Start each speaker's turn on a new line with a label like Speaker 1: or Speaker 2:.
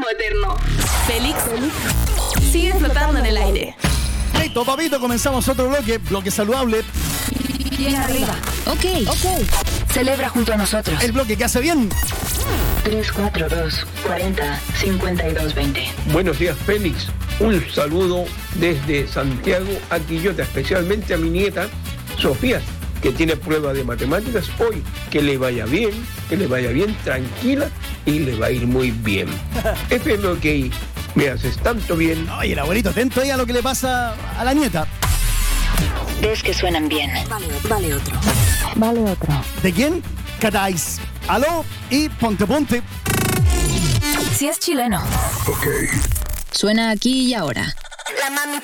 Speaker 1: eterno. Félix sigue flotando en el aire.
Speaker 2: Listo, papito, comenzamos otro bloque saludable.
Speaker 1: Bien arriba.
Speaker 3: Ok. Celebra junto a nosotros.
Speaker 2: El bloque que hace bien.
Speaker 3: 342 40 52 20.
Speaker 4: Buenos días, Félix. Un saludo desde Santiago a Quillota, especialmente a mi nieta Sofía, que tiene prueba de matemáticas hoy. Que le vaya bien, tranquila, y le va a ir muy bien. FM OK, me haces tanto bien.
Speaker 2: Oye, el abuelito, atento ahí a lo que le pasa a la nieta.
Speaker 3: Ves que suenan bien. Vale otro.
Speaker 2: ¿De quién? Catáis. Aló y ponte.
Speaker 3: Si es chileno.
Speaker 5: Ok.
Speaker 3: Suena aquí y ahora.
Speaker 1: La mami